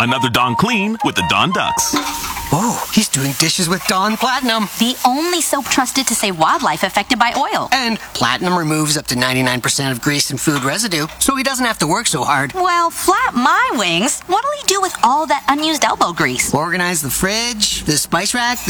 Another Dawn Clean with the Dawn Ducks. Oh, he's doing dishes with Dawn Platinum. The only soap trusted to save wildlife affected by oil. And Platinum removes up to 99% of grease and food residue, so he doesn't have to work so hard. Well, flap my wings. What'll he do with all that unused elbow grease? Organize the fridge, the spice rack,